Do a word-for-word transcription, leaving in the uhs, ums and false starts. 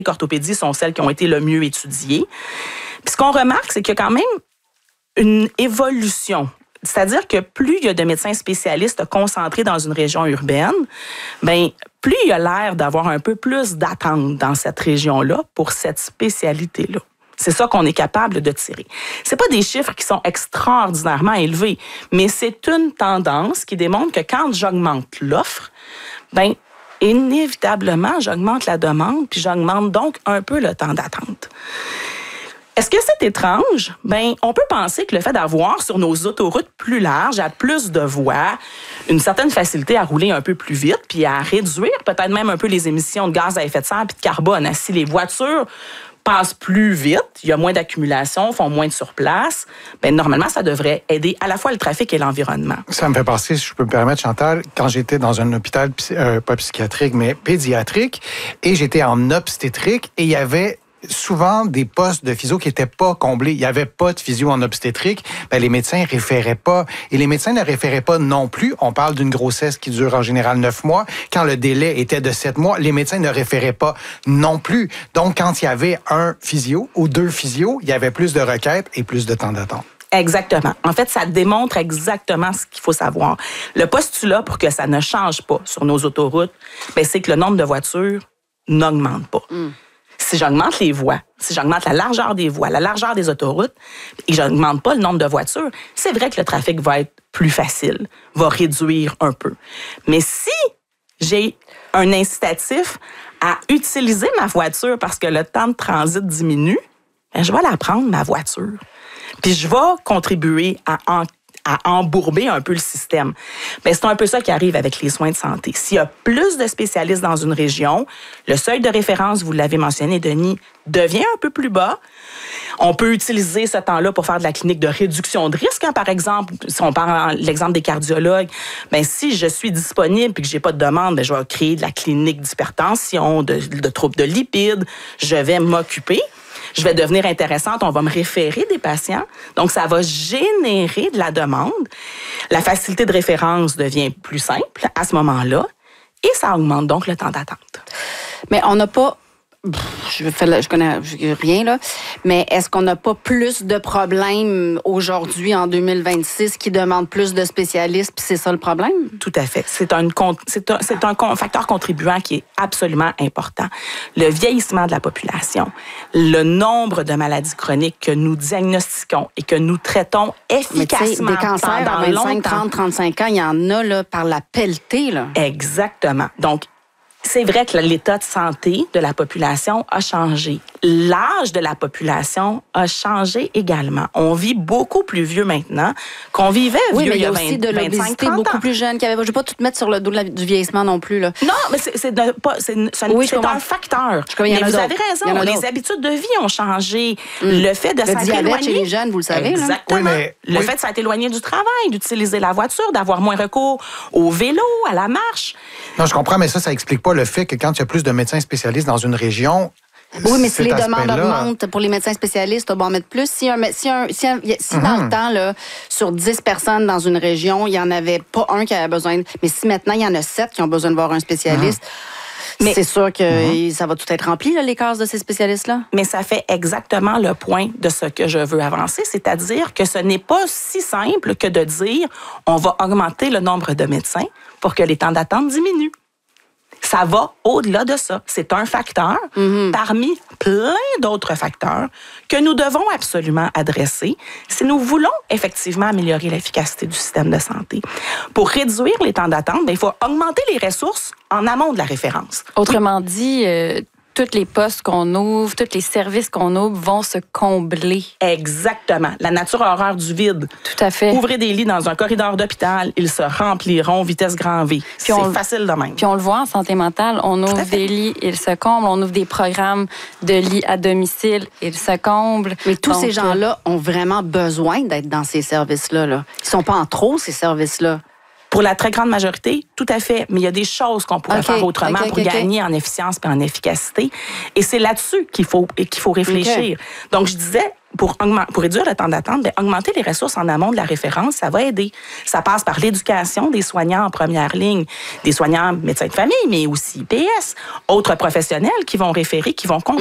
orthopédie sont celles qui ont été le mieux étudiées. Puis ce qu'on remarque, c'est qu'il y a quand même une évolution. C'est-à-dire que plus il y a de médecins spécialistes concentrés dans une région urbaine, bien, plus il y a l'air d'avoir un peu plus d'attente dans cette région-là pour cette spécialité-là. C'est ça qu'on est capable de tirer. C'est pas des chiffres qui sont extraordinairement élevés, mais c'est une tendance qui démontre que quand j'augmente l'offre, bien, inévitablement, j'augmente la demande, puis j'augmente donc un peu le temps d'attente. Est-ce que c'est étrange? Bien, on peut penser que le fait d'avoir sur nos autoroutes plus larges, à plus de voies, une certaine facilité à rouler un peu plus vite, puis à réduire peut-être même un peu les émissions de gaz à effet de serre puis de carbone. Si les voitures passent plus vite, il y a moins d'accumulation, font moins de surplace, bien, normalement, ça devrait aider à la fois le trafic et l'environnement. Ça me fait penser, si je peux me permettre, Chantal, quand j'étais dans un hôpital, euh, pas psychiatrique, mais pédiatrique, et j'étais en obstétrique, et il y avait souvent des postes de physio qui n'étaient pas comblés. Il n'y avait pas de physio en obstétrique. Ben, les médecins ne référaient pas. Et les médecins ne référaient pas non plus. On parle d'une grossesse qui dure en général neuf mois. Quand le délai était de sept mois, les médecins ne référaient pas non plus. Donc, quand il y avait un physio ou deux physios, il y avait plus de requêtes et plus de temps d'attente. Exactement. En fait, ça démontre exactement ce qu'il faut savoir. Le postulat pour que ça ne change pas sur nos autoroutes, ben, c'est que le nombre de voitures n'augmente pas. Mm. Si j'augmente les voies, si j'augmente la largeur des voies, la largeur des autoroutes, et j'augmente pas le nombre de voitures, c'est vrai que le trafic va être plus facile, va réduire un peu. Mais si j'ai un incitatif à utiliser ma voiture parce que le temps de transit diminue, bien, je vais la prendre, ma voiture. Puis je vais contribuer à en à embourber un peu le système. Bien, c'est un peu ça qui arrive avec les soins de santé. S'il y a plus de spécialistes dans une région, le seuil de référence, vous l'avez mentionné, Denis, devient un peu plus bas. On peut utiliser ce temps-là pour faire de la clinique de réduction de risque. Hein, par exemple, si on parle l'exemple des cardiologues, bien, si je suis disponible et que je n'ai pas de demande, bien, je vais créer de la clinique d'hypertension, de, de troubles de lipides. Je vais m'occuper. Je vais devenir intéressante, on va me référer des patients. Donc, ça va générer de la demande. La facilité de référence devient plus simple à ce moment-là et ça augmente donc le temps d'attente. Mais on n'a pas... Je ne connais rien, là. Mais est-ce qu'on n'a pas plus de problèmes aujourd'hui, en deux mille vingt-six, qui demandent plus de spécialistes, puis c'est ça le problème? Tout à fait. C'est un, c'est un, c'est un facteur contribuant qui est absolument important. Le vieillissement de la population, le nombre de maladies chroniques que nous diagnostiquons et que nous traitons efficacement des cancers pendant à vingt-cinq, trente, trente-cinq ans, il y en a là, par la pelletée. Là. Exactement. Donc, c'est vrai que l'état de santé de la population a changé. L'âge de la population a changé également. On vit beaucoup plus vieux maintenant qu'on vivait oui, vieux mais il y a aussi de l'obésité beaucoup plus jeune. Qui avait, je ne vais pas tout mettre sur le dos de la, du vieillissement non plus. Là. Non, mais c'est, c'est, de, pas, c'est, c'est, oui, c'est un facteur. Je mais vous avez raison. Les habitudes de vie ont changé. Mm. Le fait de s'être éloigné chez les jeunes, vous le savez. Exactement. Oui, mais, le oui. fait de s'être éloigné du travail, d'utiliser la voiture, d'avoir moins recours au vélo, à la marche. Non, je comprends, mais ça, ça explique pas le fait que quand il y a plus de médecins spécialistes dans une région. Oui, mais si les demandes augmentent pour les médecins spécialistes, on va en mettre plus. Si, un, si, un, si, un, si mm-hmm. dans le temps, là, sur dix personnes dans une région, il n'y en avait pas un qui avait besoin. De, mais si maintenant, il y en a sept qui ont besoin de voir un spécialiste, mm-hmm. mais c'est sûr que mm-hmm. ça va tout être rempli, là, les cases de ces spécialistes-là. Mais ça fait exactement le point de ce que je veux avancer, c'est-à-dire que ce n'est pas si simple que de dire on va augmenter le nombre de médecins pour que les temps d'attente diminuent. Ça va au-delà de ça. C'est un facteur mm-hmm. parmi plein d'autres facteurs que nous devons absolument adresser si nous voulons effectivement améliorer l'efficacité du système de santé. Pour réduire les temps d'attente, bien, il faut augmenter les ressources en amont de la référence. Autrement dit, euh, tous les postes qu'on ouvre, tous les services qu'on ouvre vont se combler. Exactement. La nature horreur du vide. Tout à fait. Ouvrez des lits dans un corridor d'hôpital, ils se rempliront vitesse grand V. Puis c'est on, facile de même. Puis on le voit en santé mentale, on ouvre des lits, ils se comblent. On ouvre des programmes de lits à domicile, ils se comblent. Mais tous Donc, ces gens-là ont vraiment besoin d'être dans ces services-là. Là. Ils sont pas en trop, ces services-là. Pour la très grande majorité, tout à fait. Mais il y a des choses qu'on pourrait okay, faire autrement okay, okay, pour gagner okay. en efficience et en efficacité. Et c'est là-dessus qu'il faut, qu'il faut réfléchir. Okay. Donc, je disais, pour, augmenter, pour réduire le temps d'attente, bien, augmenter les ressources en amont de la référence, ça va aider. Ça passe par l'éducation des soignants en première ligne, des soignants médecins de famille, mais aussi I P S, autres professionnels qui vont référer, qui vont